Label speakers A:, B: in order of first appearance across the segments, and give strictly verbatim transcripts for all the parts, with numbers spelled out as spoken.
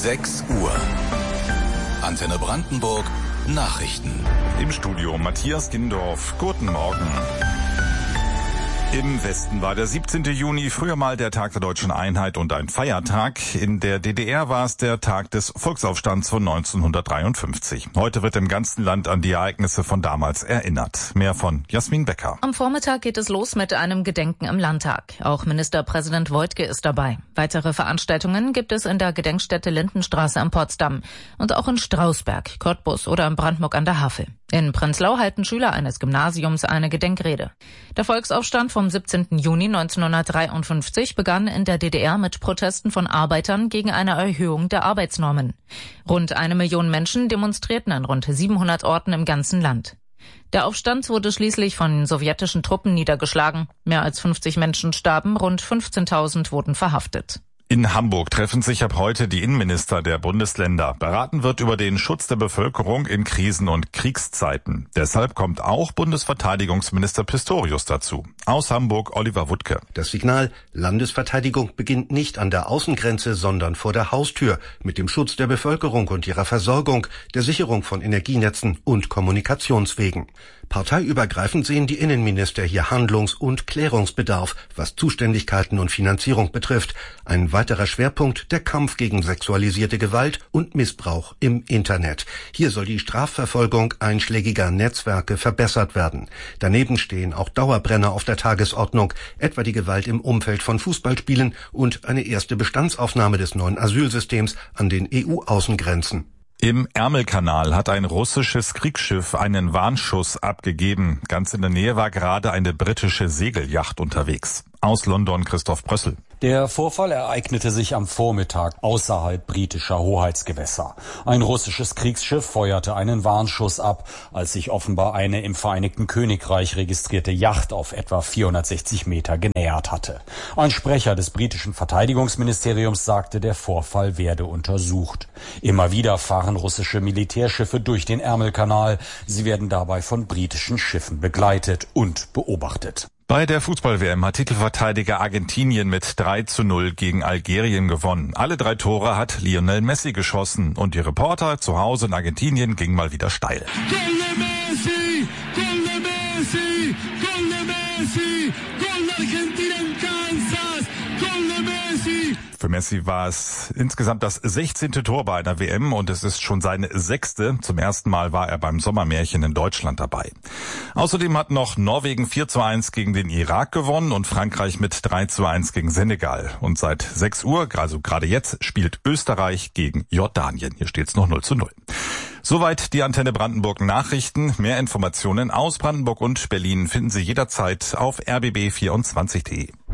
A: sechs Uhr. Antenne Brandenburg Nachrichten.
B: Im Studio Matthias Gindorf. Guten Morgen. Im Westen war der siebzehnte Juni früher mal der Tag der Deutschen Einheit und ein Feiertag. In der D D R war es der Tag des Volksaufstands von neunzehnhundertdreiundfünfzig. Heute wird im ganzen Land an die Ereignisse von damals erinnert. Mehr von Jasmin Becker.
C: Am Vormittag geht es los mit einem Gedenken im Landtag. Auch Ministerpräsident Woidke ist dabei. Weitere Veranstaltungen gibt es in der Gedenkstätte Lindenstraße in Potsdam und auch in Strausberg, Cottbus oder in Brandenburg an der Havel. In Prenzlau halten Schüler eines Gymnasiums eine Gedenkrede. Der Volksaufstand vom siebzehnten Juni neunzehnhundertdreiundfünfzig begann in der D D R mit Protesten von Arbeitern gegen eine Erhöhung der Arbeitsnormen. Rund eine Million Menschen demonstrierten an rund siebenhundert Orten im ganzen Land. Der Aufstand wurde schließlich von sowjetischen Truppen niedergeschlagen. Mehr als fünfzig Menschen starben, rund fünfzehntausend wurden verhaftet.
B: In Hamburg treffen sich ab heute die Innenminister der Bundesländer. Beraten wird über den Schutz der Bevölkerung in Krisen- und Kriegszeiten. Deshalb kommt auch Bundesverteidigungsminister Pistorius dazu. Aus Hamburg Oliver Wuttke.
D: Das Signal: Landesverteidigung beginnt nicht an der Außengrenze, sondern vor der Haustür mit dem Schutz der Bevölkerung und ihrer Versorgung, der Sicherung von Energienetzen und Kommunikationswegen. Parteiübergreifend sehen die Innenminister hier Handlungs- und Klärungsbedarf, was Zuständigkeiten und Finanzierung betrifft. Ein weiterer Schwerpunkt: der Kampf gegen sexualisierte Gewalt und Missbrauch im Internet. Hier soll die Strafverfolgung einschlägiger Netzwerke verbessert werden. Daneben stehen auch Dauerbrenner auf der Tagesordnung, etwa die Gewalt im Umfeld von Fußballspielen und eine erste Bestandsaufnahme des neuen Asylsystems an den E U-Außengrenzen.
B: Im Ärmelkanal hat ein russisches Kriegsschiff einen Warnschuss abgegeben. Ganz in der Nähe war gerade eine britische Segelyacht unterwegs. Aus London Christoph Brössel.
E: Der Vorfall ereignete sich am Vormittag außerhalb britischer Hoheitsgewässer. Ein russisches Kriegsschiff feuerte einen Warnschuss ab, als sich offenbar eine im Vereinigten Königreich registrierte Yacht auf etwa vierhundertsechzig Meter genähert hatte. Ein Sprecher des britischen Verteidigungsministeriums sagte, der Vorfall werde untersucht. Immer wieder fahren russische Militärschiffe durch den Ärmelkanal. Sie werden dabei von britischen Schiffen begleitet und beobachtet.
B: Bei der Fußball-W M hat Titelverteidiger Argentinien mit drei zu null gegen Algerien gewonnen. Alle drei Tore hat Lionel Messi geschossen und die Reporter zu Hause in Argentinien gingen mal wieder steil.
F: Gol de Messi, Gol de Messi, Gol de Messi, Gol de Argentina en Kansas, Gol de Messi.
B: Für Messi war es insgesamt das sechzehnte Tor bei einer W M und es ist schon seine sechste. Zum ersten Mal war er beim Sommermärchen in Deutschland dabei. Außerdem hat noch Norwegen vier zu eins gegen den Irak gewonnen und Frankreich mit drei zu eins gegen Senegal. Und seit sechs Uhr, also gerade jetzt, spielt Österreich gegen Jordanien. Hier steht's noch null zu null. Soweit die Antenne Brandenburg Nachrichten. Mehr Informationen aus Brandenburg und Berlin finden Sie jederzeit auf r b b vierundzwanzig punkt d e.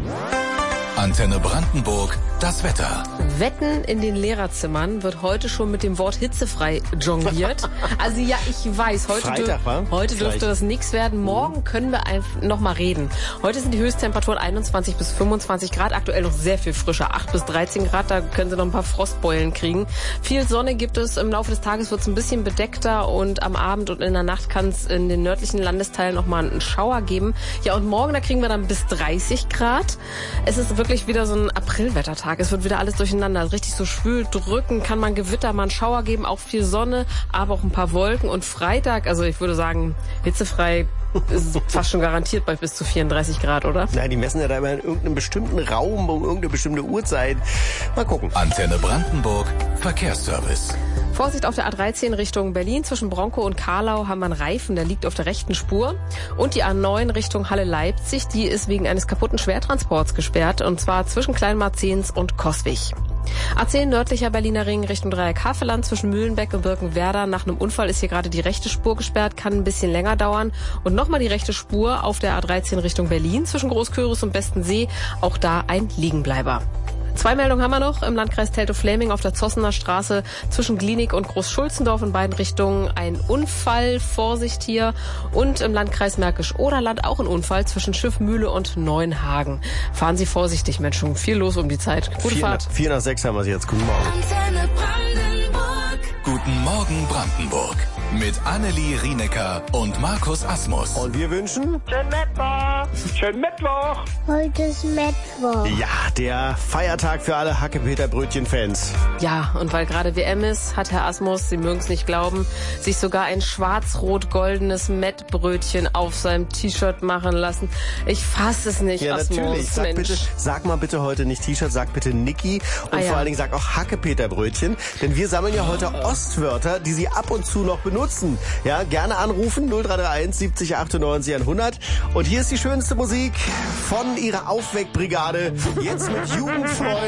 A: Antenne Brandenburg, das Wetter.
G: Wetten in den Lehrerzimmern wird heute schon mit dem Wort hitzefrei jongliert. Also ja, ich weiß, heute,
H: Freitag,
G: dür- heute dürfte das nichts werden. Morgen können wir einfach noch mal reden. Heute sind die Höchsttemperaturen einundzwanzig bis fünfundzwanzig Grad, aktuell noch sehr viel frischer, acht bis dreizehn Grad, da können Sie noch ein paar Frostbeulen kriegen. Viel Sonne gibt es, im Laufe des Tages wird es ein bisschen bedeckter und am Abend und in der Nacht kann es in den nördlichen Landesteilen noch mal einen Schauer geben. Ja, und morgen, da kriegen wir dann bis dreißig Grad. Es ist wirklich wieder so ein Aprilwettertag. Es wird wieder alles durcheinander. Richtig so schwül, drücken, kann man Gewitter, mal einen Schauer geben, auch viel Sonne, aber auch ein paar Wolken. Und Freitag, also ich würde sagen, hitzefrei ist fast schon garantiert bei bis zu vierunddreißig Grad, oder?
H: Nein, die messen ja da immer in irgendeinem bestimmten Raum, um irgendeine bestimmte Uhrzeit. Mal gucken.
A: Antenne Brandenburg, Verkehrsservice.
G: Vorsicht auf der A dreizehn Richtung Berlin. Zwischen Bronkow und Karlau haben wir einen Reifen, der liegt auf der rechten Spur. Und die A neun Richtung Halle-Leipzig, die ist wegen eines kaputten Schwertransports gesperrt. Und zwar zwischen Kleinmarzens und Coswig. A zehn nördlicher Berliner Ring Richtung Dreieck-Havelland zwischen Mühlenbeck und Birkenwerder. Nach einem Unfall ist hier gerade die rechte Spur gesperrt, kann ein bisschen länger dauern. Und nochmal die rechte Spur auf der A dreizehn Richtung Berlin zwischen Großküritz und Bestensee. Auch da ein Liegenbleiber. Zwei Meldungen haben wir noch. Im Landkreis Teltow-Fläming auf der Zossener Straße zwischen Glienig und Großschulzendorf in beiden Richtungen ein Unfall. Vorsicht hier. Und im Landkreis Märkisch-Oderland auch ein Unfall zwischen Schiffmühle und Neuenhagen. Fahren Sie vorsichtig, Menschen. Viel los um die Zeit. Gute
H: vier,
G: Fahrt.
H: Vier nach sechs haben wir sie jetzt. Guten Morgen.
A: Antenne Brandenburg. Guten Morgen Brandenburg. Mit Annelie Rienecker und Markus Asmus.
H: Und wir wünschen...
I: Schön Wetter. Schönen Mittwoch.
J: Heute ist Mittwoch.
H: Ja, der Feiertag für alle Hacke-Peter-Brötchen-Fans.
G: Ja, und weil gerade W M ist, hat Herr Asmus, Sie mögen es nicht glauben, sich sogar ein schwarz-rot-goldenes Mettbrötchen auf seinem T-Shirt machen lassen. Ich fasse es nicht,
H: Ja,
G: Asmus.
H: natürlich. Sag, bitte, sag mal bitte heute nicht T-Shirt, sag bitte Niki. Und
G: Ah, ja.
H: vor allen Dingen sag auch Hacke-Peter-Brötchen. Denn wir sammeln ja heute Ostwörter, die Sie ab und zu noch benutzen. Ja, gerne anrufen, null drei drei eins siebzig achtundneunzig hundert. Und hier ist die schönste Musik von Ihrer Aufweckbrigade. Jetzt mit Jugendfreund.